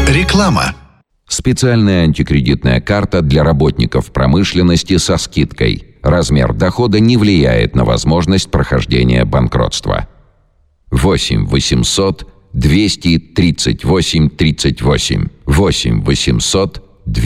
Реклама. Специальная антикредитная карта для работников промышленности со скидкой. Размер дохода не влияет на возможность прохождения банкротства. 8 800 238 38. 8 800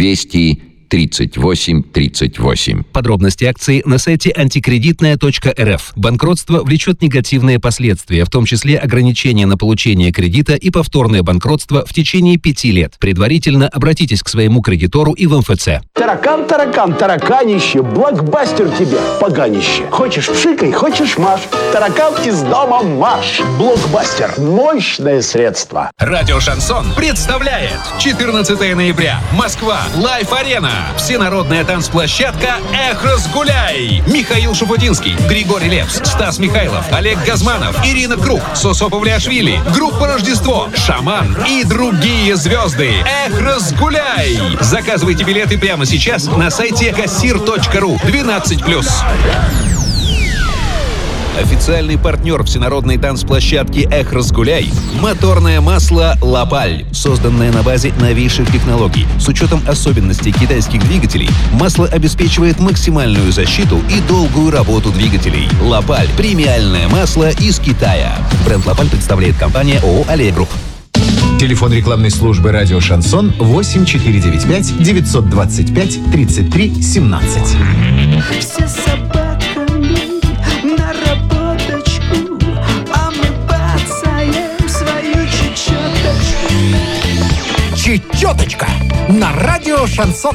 238 38. Подробности акции на сайте антикредитная.рф. Банкротство влечет негативные последствия, в том числе ограничения на получение кредита и повторное банкротство в течение 5 лет. Предварительно обратитесь к своему кредитору и в МФЦ. Таракан, таракан, тараканище, блокбастер тебе, поганище. Хочешь пшикай, хочешь маш. Таракан из дома марш. Блокбастер. Мощное средство. Радио «Шансон» представляет 14 ноября. Москва. Лайф-арена. Всенародная танцплощадка «Эх, разгуляй». Михаил Шуфутинский, Григорий Лепс, Стас Михайлов, Олег Газманов, Ирина Круг, Сосо Павлиашвили, группа «Рождество», «Шаман» и другие звезды. «Эх, разгуляй». Заказывайте билеты прямо сейчас на сайте kassir.ru 12+. Официальный партнер всенародной танцплощадки «Эх, разгуляй» — моторное масло «Лапаль». Созданное на базе новейших технологий. С учетом особенностей китайских двигателей, масло обеспечивает максимальную защиту и долгую работу двигателей. «Лапаль» — премиальное масло из Китая. Бренд «Лапаль» представляет компания ООО «Аллея Групп». Телефон рекламной службы «Радио Шансон» 8495 925 33 17. Все собаками на работочку, а мы бацаем свою чечеточку. Чечеточка на радио «Шансон».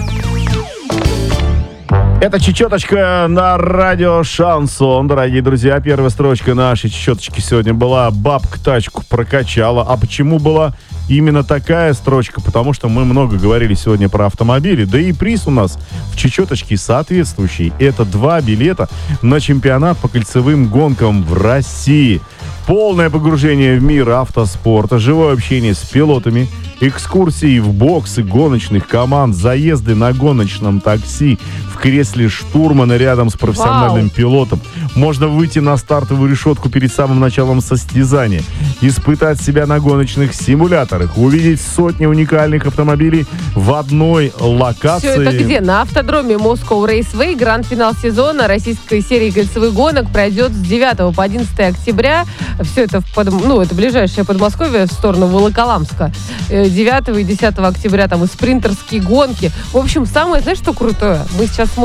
Это чечеточка на радио «Шансон». Дорогие друзья, первая строчка нашей чечеточки сегодня была «Бабка тачку прокачала». А почему была именно такая строчка? Потому что мы много говорили сегодня про автомобили. Да и приз у нас в чечеточке соответствующий. Это 2 билета на чемпионат по кольцевым гонкам в России. Полное погружение в мир автоспорта, живое общение с пилотами, экскурсии в боксы гоночных команд, заезды на гоночном такси, в кресле штурмана рядом с профессиональным пилотом. Можно выйти на стартовую решетку перед самым началом состязания, испытать себя на гоночных симуляторах, увидеть сотни уникальных автомобилей в одной локации. Все это где? На автодроме Moscow Raceway. Гранд-финал сезона российской серии кольцевых гонок пройдет с 9 по 11 октября. Все это это ближайшее Подмосковье в сторону Волоколамска. 9 и 10 октября там и спринтерские гонки. В общем, самое, знаешь, что крутое? Мы сейчас